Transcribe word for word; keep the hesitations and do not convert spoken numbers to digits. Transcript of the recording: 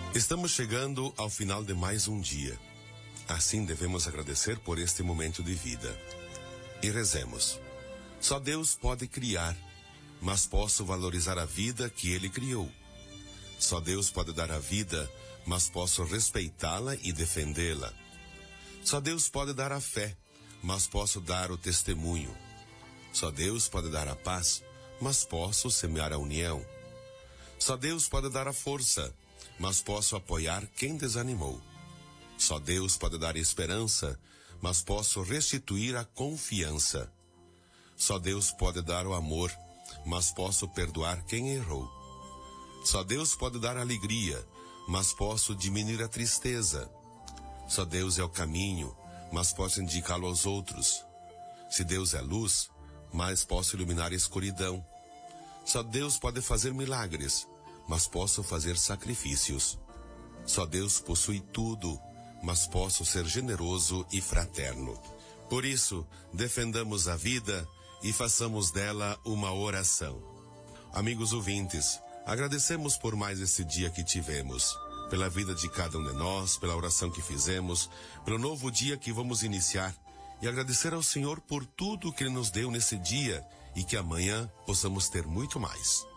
Estamos chegando ao final de mais um dia. Assim devemos agradecer por este momento de vida. E rezemos. Só Deus pode criar, mas posso valorizar a vida que Ele criou. Só Deus pode dar a vida, mas posso respeitá-la e defendê-la. Só Deus pode dar a fé, mas posso dar o testemunho. Só Deus pode dar a paz, mas posso semear a união. Só Deus pode dar a força, mas posso apoiar quem desanimou. Só Deus pode dar esperança, mas posso restituir a confiança. Só Deus pode dar o amor, mas posso perdoar quem errou. Só Deus pode dar alegria, mas posso diminuir a tristeza. Só Deus é o caminho, mas posso indicá-lo aos outros. Se Deus é luz, mas posso iluminar a escuridão. Só Deus pode fazer milagres, mas posso fazer sacrifícios. Só Deus possui tudo, mas posso ser generoso e fraterno. Por isso, defendamos a vida e façamos dela uma oração. Amigos ouvintes, agradecemos por mais esse dia que tivemos, pela vida de cada um de nós, pela oração que fizemos, pelo novo dia que vamos iniciar, e agradecer ao Senhor por tudo que Ele nos deu nesse dia e que amanhã possamos ter muito mais.